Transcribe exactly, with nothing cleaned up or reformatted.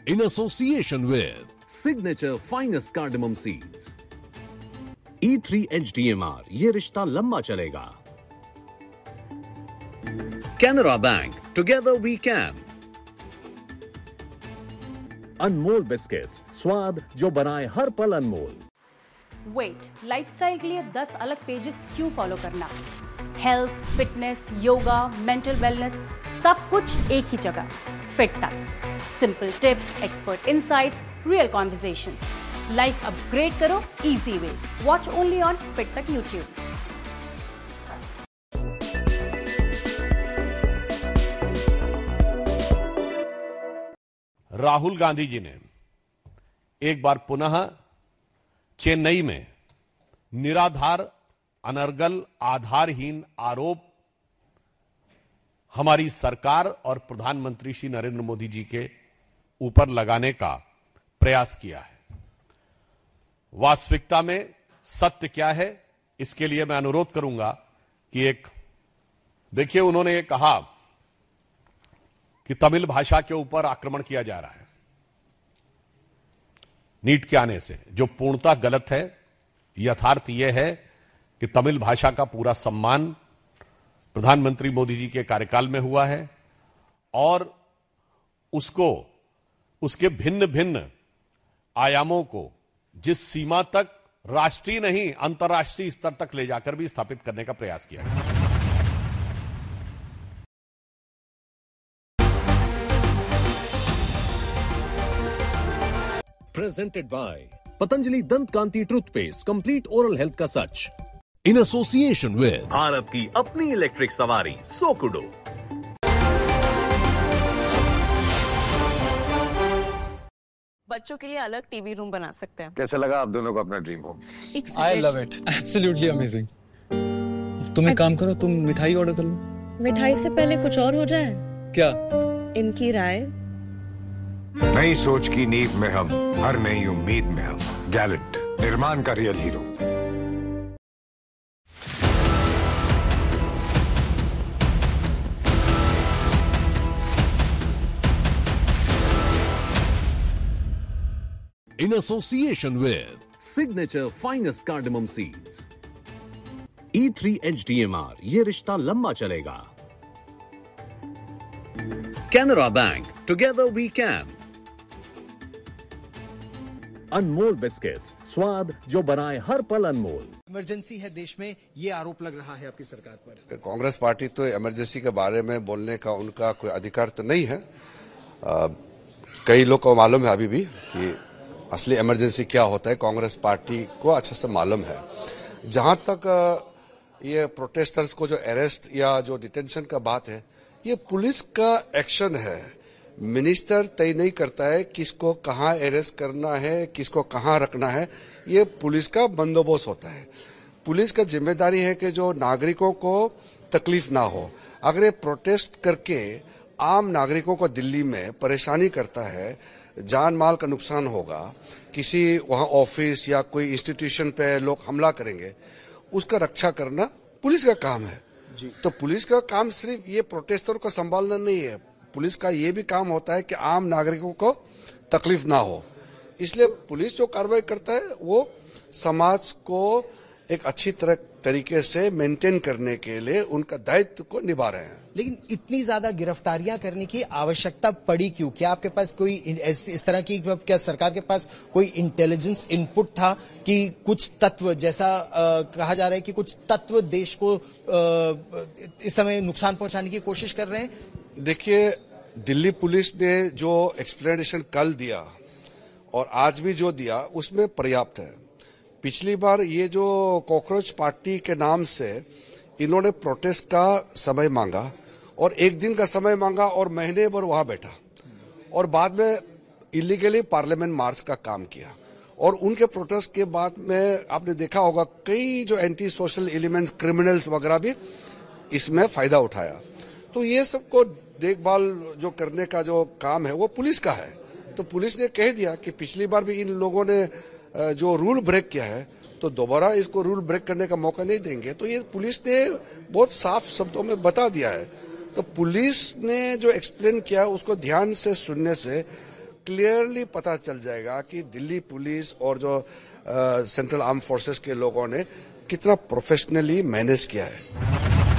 in association with Signature Finest Cardamom Seeds. E three H D M R, ये रिश्ता लंबा चलेगा। Canara Bank, together we can. Anmol biscuits, स्वाद जो बनाए हर पल अनमोल। वेट, लाइफस्टाइल के लिए दस अलग पेजेस क्यों फॉलो करना? Health, fitness, yoga, mental wellness, सब कुछ एक ही जगह। फिट तक, simple tips, expert insights, real conversations. Life upgrade करो easy way. Watch only on fit तक यूट्यूब। राहुल गांधी जी ने एक बार पुनः चेन्नई में निराधार, अनर्गल, आधारहीन आरोप हमारी सरकार और प्रधानमंत्री श्री नरेंद्र मोदी जी के ऊपर लगाने का प्रयास किया है। वास्तविकता में सत्य क्या है, इसके लिए मैं अनुरोध करूंगा कि एक देखिए, उन्होंने ये कहा कि तमिल भाषा के ऊपर आक्रमण किया जा रहा है नीट के आने से, जो पूर्णतः गलत है। यथार्थ यह है कि तमिल भाषा का पूरा सम्मान प्रधानमंत्री मोदी जी के कार्यकाल में हुआ है और उसको, उसके भिन्न भिन्न आयामों को जिस सीमा तक राष्ट्रीय नहीं अंतर्राष्ट्रीय स्तर तक ले जाकर भी स्थापित करने का प्रयास किया गया। Presented by पतंजलि दंत कांति टूथपेस्ट, कंप्लीट ओरल हेल्थ का सच। in association with भारत की अपनी इलेक्ट्रिक सवारी सोकुडो। बच्चों के लिए अलग टीवी रूम बना सकते हैं। कैसे लगा आप दोनों को अपना dream home? I love it, absolutely amazing. तुम एक काम करो, तुम मिठाई ऑर्डर कर लो। मिठाई से पहले कुछ और हो जाए क्या? इनकी राय। नई सोच की नींव में हम, हर नई उम्मीद में हम। गैलेंट, निर्माण का real hero. in association with Signature Finest Cardamom Seeds. E three H D M R, ये रिश्ता लंबा चलेगा। Canara Bank, together we can. Anmol biscuits, स्वाद जो बनाए हर पल अनमोल। इमरजेंसी है देश में, ये आरोप लग रहा है आपकी सरकार पर। कांग्रेस पार्टी तो इमरजेंसी के बारे में बोलने का उनका कोई अधिकार तो नहीं है। आ, कई लोग को मालूम है अभी भी कि असली इमरजेंसी क्या होता है, कांग्रेस पार्टी को अच्छे से मालूम है। जहां तक ये प्रोटेस्टर्स को जो अरेस्ट या जो डिटेंशन का बात है, ये पुलिस का एक्शन है। मिनिस्टर तय नहीं करता है किसको कहां अरेस्ट करना है, किसको कहां रखना है, ये पुलिस का बंदोबस्त होता है। पुलिस का जिम्मेदारी है कि जो नागरिकों को तकलीफ ना हो। अगर ये प्रोटेस्ट करके आम नागरिकों को दिल्ली में परेशानी करता है, जान माल का नुकसान होगा, किसी वहां ऑफिस या कोई इंस्टीट्यूशन पे लोग हमला करेंगे, उसका रक्षा करना पुलिस का काम है। तो पुलिस का काम सिर्फ ये प्रोटेस्टर को संभालना नहीं है, पुलिस का ये भी काम होता है कि आम नागरिकों को तकलीफ ना हो। इसलिए पुलिस जो कार्रवाई करता है वो समाज को एक अच्छी तरह तरीके से मेंटेन करने के लिए उनका दायित्व को निभा रहे हैं। लेकिन इतनी ज्यादा गिरफ्तारियां करने की आवश्यकता पड़ी क्यों? क्या आपके पास कोई इस तरह की, क्या सरकार के पास कोई इंटेलिजेंस इनपुट था कि कुछ तत्व, जैसा आ, कहा जा रहा है कि कुछ तत्व देश को आ, इस समय नुकसान पहुंचाने की कोशिश कर रहे हैं? देखिए, दिल्ली पुलिस ने जो एक्सप्लेनेशन कल दिया और आज भी जो दिया उसमें पर्याप्त है। पिछली बार ये जो कॉकरोच पार्टी के नाम से इन्होंने प्रोटेस्ट का समय मांगा और एक दिन का समय मांगा और महीने भर वहां बैठा और बाद में इलीगली पार्लियामेंट मार्च का काम किया। और उनके प्रोटेस्ट के बाद में आपने देखा होगा कई जो एंटी सोशल एलिमेंट्स, क्रिमिनल्स वगैरह भी इसमें फायदा उठाया। तो ये सबको देखभाल जो करने का जो काम है वो पुलिस का है। तो पुलिस ने कह दिया कि पिछली बार भी इन लोगों ने जो रूल ब्रेक किया है तो दोबारा इसको रूल ब्रेक करने का मौका नहीं देंगे। तो ये पुलिस ने बहुत साफ शब्दों में बता दिया है। तो पुलिस ने जो एक्सप्लेन किया उसको ध्यान से सुनने से क्लियरली पता चल जाएगा कि दिल्ली पुलिस और जो सेंट्रल आर्म फोर्सेस के लोगों ने कितना प्रोफेशनली मैनेज किया है।